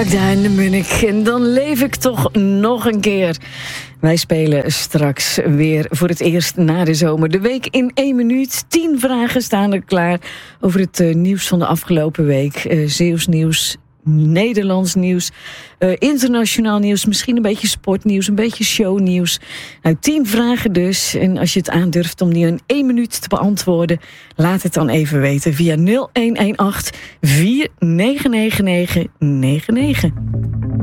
de Munnik. En dan leef ik toch nog een keer. Wij spelen straks weer voor het eerst na de zomer. De week in 1 minuut. 10 vragen staan er klaar over het nieuws van de afgelopen week. Zeeuws nieuws, Nederlands nieuws, internationaal nieuws, misschien een beetje sportnieuws, een beetje shownieuws. 10 vragen dus. En als je het aandurft om die in 1 minuut te beantwoorden, laat het dan even weten via 0118 499999.